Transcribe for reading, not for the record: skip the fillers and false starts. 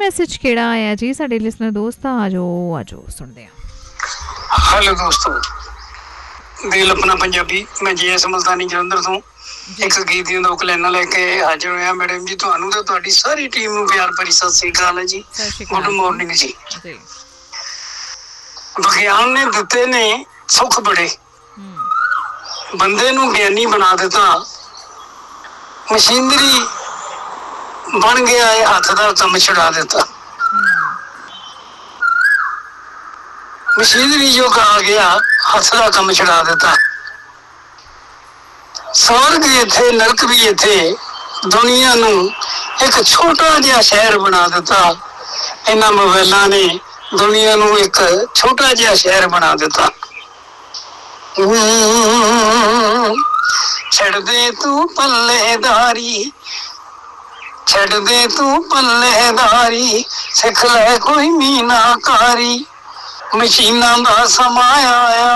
Message ਕਿਹੜਾ ਆਇਆ ਜੀ ਸਾਡੇ ਲਿਸਨਰ ਦੋਸਤ? ਆ ਜਾਓ ਸੁਣਦੇ ਹਾਂ। ਹੈਲੋ ਦੋਸਤੋ, ਦਿਲ ਆਪਣਾ ਪੰਜਾਬੀ, ਮੈਂ JS ਮਲਤਾਨੀ ਜਲੰਧਰ ਤੋਂ ਇੱਕ ਗੀਤ ਦੀਆਂ 2 ਲਾਈਨਾਂ ਲੈ ਕੇ ਹਾਜ਼ਰ ਹੋਇਆ। ਮੈਡਮ ਜੀ, ਤੁਹਾਨੂੰ ਤੇ ਤੁਹਾਡੀ ਸਾਰੀ ਟੀਮ ਨੂੰ ਪਿਆਰ ਭਰੀ ਸਤਿ ਸ੍ਰੀ ਅਕਾਲ ਹੈ ਜੀ। ਗੁੱਡ ਮਾਰਨਿੰਗ ਜੀ। ਵਿਗਿਆਨ ਨੇ ਦਿੱਤੇ ਨੇ ਸੁੱਖ ਬੜੇ, ਬੰਦੇ ਨੂੰ ਗਿਆਨੀ ਬਣਾ ਦਿੱਤਾ। ਮਸ਼ੀਨਰੀ ਬਣ ਗਿਆ ਇਹ, ਹੱਥ ਦਾ ਕੰਮ ਛੁਡਾ ਦਿੱਤਾ। ਮਸ਼ੀਨਰੀ ਯੁੱਗ ਆ ਗਿਆ, ਹੱਥ ਦਾ ਕੰਮ ਛੁਡਾ ਦਿੱਤਾ। ਸਵਰਗ ਇੱਥੇ, ਨਰਕ ਵੀ ਇੱਥੇ, ਦੁਨੀਆ ਨੂੰ ਇੱਕ ਛੋਟਾ ਜਿਹਾ ਸ਼ਹਿਰ ਬਣਾ ਦਿੱਤਾ। ਇਹਨਾਂ ਮੋਬਾਇਲਾਂ ਨੇ ਦੁਨੀਆ ਨੂੰ ਇੱਕ ਛੋਟਾ ਜਿਹਾ ਸ਼ਹਿਰ ਬਣਾ ਦਿੱਤਾ। ਛੱਡ ਦੇ ਤੂੰ ਪੱਲੇਦਾਰੀ, ਛੱਡ ਦੇ ਤੂੰ ਪੱਲੇਦਾਰੀ, ਸਿੱਖ ਲੈ ਕੋਈ ਮੀਨਾਕਾਰੀ। ਮਸ਼ੀਨਾਂ ਦਾ ਸਮਾਂ ਆਇਆ।